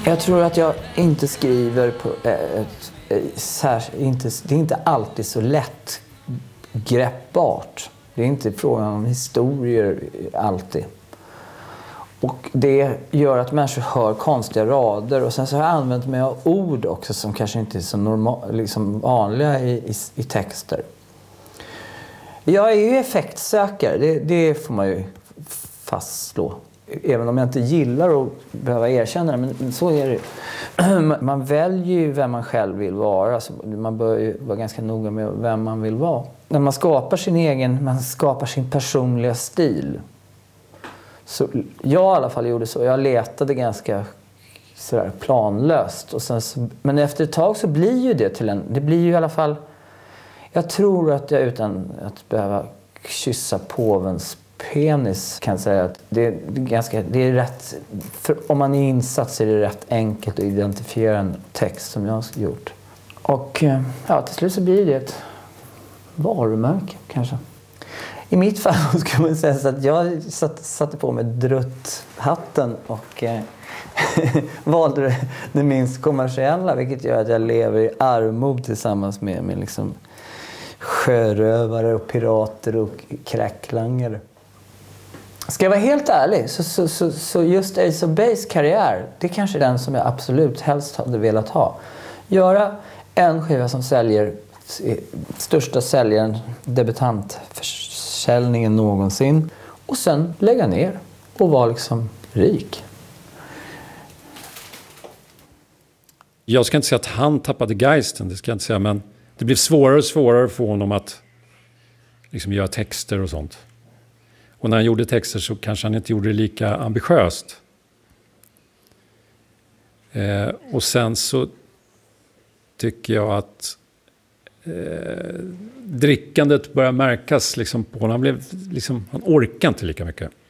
Jag tror att jag inte skriver på det är inte alltid så lätt greppbart. Det är inte frågan om historier alltid. Och det gör att människor hör konstiga rader. Och sen så har jag använt mig av ord också som kanske inte är så liksom vanliga i texter. Jag är ju effektsökare, det får man ju fastslå. Även om jag inte gillar att behöva erkänna det, men så är det. Man väljer ju vem man själv vill vara. Så man bör ju vara ganska noga med vem man vill vara. När man skapar sin personliga stil. Så jag i alla fall gjorde så. Jag letade ganska sådär planlöst. Och sen men efter ett tag så blir ju det blir ju i alla fall... Jag tror att jag utan att behöva kyssa påvens penis kan säga att det är rätt, om man är insatt så är det rätt enkelt att identifiera en text som jag har gjort. Och till slut så blir det ett varumärke kanske. I mitt fall ska man säga så att jag satte på mig drutthatten och valde det minst kommersiella, vilket gör att jag lever i armod tillsammans med liksom sjörövare och pirater och kräklangare. Ska jag vara helt ärlig så just Ace of Base karriär, det är kanske den som jag absolut helst hade velat ha. Göra en skiva som säljer, största säljaren, debutantförsäljningen någonsin, och sen lägga ner och vara liksom rik. Jag ska inte säga att han tappade geisten, det ska jag inte säga, men det blev svårare och svårare för honom att liksom göra texter och sånt. Och när han gjorde texter så kanske han inte gjorde det lika ambitiöst. Och sen så tycker jag att drickandet börjar märkas liksom på honom. Han orkar inte lika mycket.